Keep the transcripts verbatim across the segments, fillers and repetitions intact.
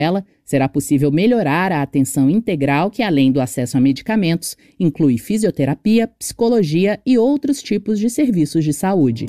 Ela será possível melhorar a atenção integral que, além do acesso a medicamentos, inclui fisioterapia, psicologia e outros tipos de serviços de saúde.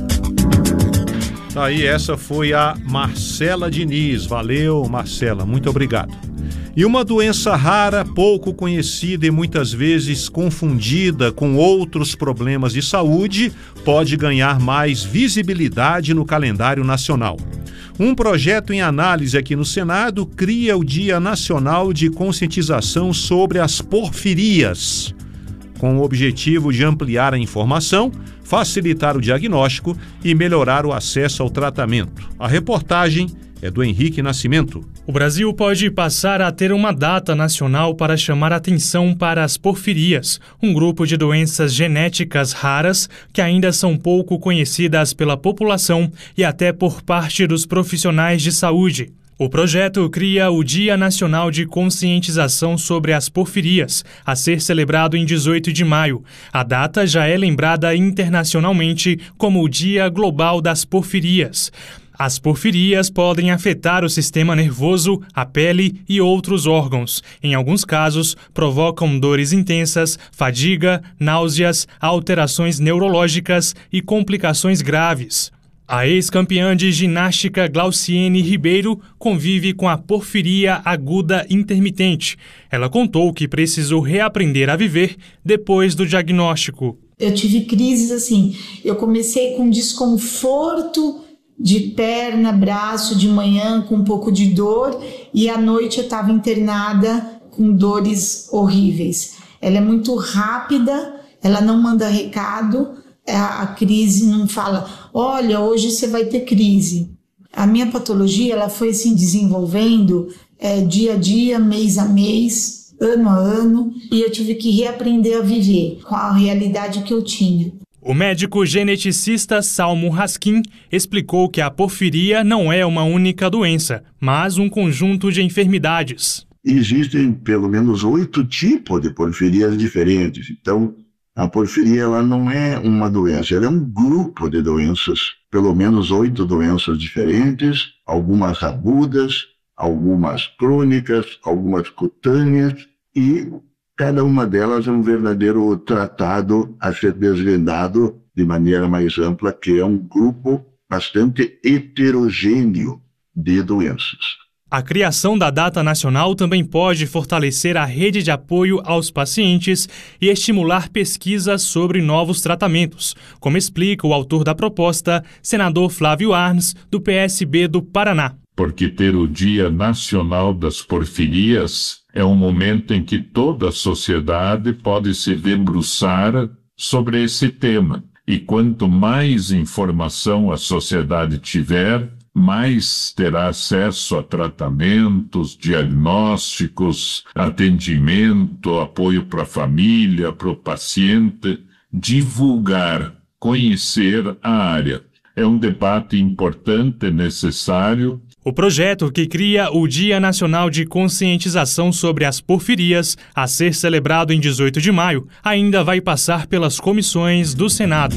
Aí essa foi a Marcela Diniz. Valeu, Marcela, muito obrigado. E uma doença rara, pouco conhecida e muitas vezes confundida com outros problemas de saúde, pode ganhar mais visibilidade no calendário nacional. Um projeto em análise aqui no Senado cria o Dia Nacional de Conscientização sobre as Porfirias, com o objetivo de ampliar a informação, facilitar o diagnóstico e melhorar o acesso ao tratamento. A reportagem é do Henrique Nascimento. O Brasil pode passar a ter uma data nacional para chamar atenção para as porfirias, um grupo de doenças genéticas raras que ainda são pouco conhecidas pela população e até por parte dos profissionais de saúde. O projeto cria o Dia Nacional de Conscientização sobre as Porfirias, a ser celebrado em dezoito de maio. A data já é lembrada internacionalmente como o Dia Global das Porfirias. As porfirias podem afetar o sistema nervoso, a pele e outros órgãos. Em alguns casos, provocam dores intensas, fadiga, náuseas, alterações neurológicas e complicações graves. A ex-campeã de ginástica Glauciene Ribeiro convive com a porfiria aguda intermitente. Ela contou que precisou reaprender a viver depois do diagnóstico. Eu tive crises assim, eu comecei com desconforto de perna, braço, de manhã com um pouco de dor e à noite eu estava internada com dores horríveis. Ela é muito rápida, ela não manda recado, a, a crise não fala, olha, hoje você vai ter crise. A minha patologia ela foi se desenvolvendo é, dia a dia, mês a mês, ano a ano, e eu tive que reaprender a viver com a realidade que eu tinha. O médico geneticista Salmo Raskin explicou que a porfiria não é uma única doença, mas um conjunto de enfermidades. Existem pelo menos oito tipos de porfirias diferentes. Então, a porfiria ela não é uma doença, ela é um grupo de doenças. Pelo menos oito doenças diferentes, algumas agudas, algumas crônicas, algumas cutâneas e cada uma delas é um verdadeiro tratado a ser desvendado de maneira mais ampla, que é um grupo bastante heterogêneo de doenças. A criação da data nacional também pode fortalecer a rede de apoio aos pacientes e estimular pesquisas sobre novos tratamentos, como explica o autor da proposta, senador Flávio Arns, do P S B do Paraná. Porque ter o Dia Nacional das Porfirias é um momento em que toda a sociedade pode se debruçar sobre esse tema. E quanto mais informação a sociedade tiver, mais terá acesso a tratamentos, diagnósticos, atendimento, apoio para a família, para o paciente. Divulgar, conhecer a área. É um debate importante e necessário. O projeto que cria o Dia Nacional de Conscientização sobre as Porfirias, a ser celebrado em dezoito de maio, ainda vai passar pelas comissões do Senado.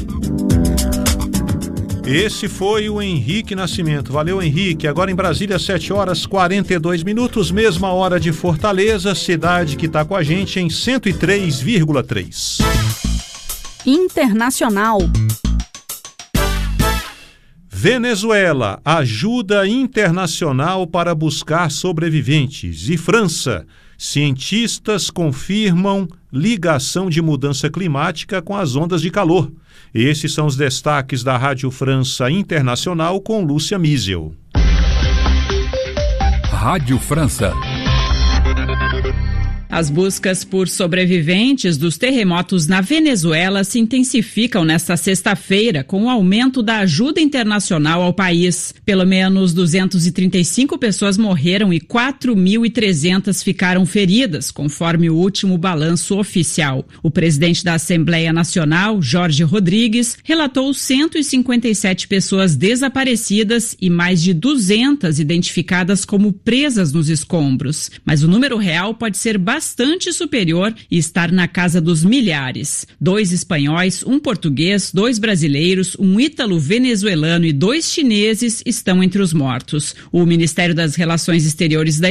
Esse foi o Henrique Nascimento. Valeu, Henrique. Agora em Brasília, sete horas e quarenta e dois minutos, mesma hora de Fortaleza, cidade que está com a gente em cento e três vírgula três. Internacional. Venezuela, ajuda internacional para buscar sobreviventes. E França, cientistas confirmam ligação de mudança climática com as ondas de calor. Esses são os destaques da Rádio França Internacional com Lúcia Miesel. Rádio França. As buscas por sobreviventes dos terremotos na Venezuela se intensificam nesta sexta-feira com o aumento da ajuda internacional ao país. Pelo menos duzentas e trinta e cinco pessoas morreram e quatro mil e trezentas ficaram feridas, conforme o último balanço oficial. O presidente da Assembleia Nacional, Jorge Rodrigues, relatou cento e cinquenta e sete pessoas desaparecidas e mais de duzentas identificadas como presas nos escombros. Mas o número real pode ser bastante bastante superior e estar na casa dos milhares. Dois espanhóis, um português, dois brasileiros, um ítalo-venezuelano e dois chineses estão entre os mortos. O Ministério das Relações Exteriores da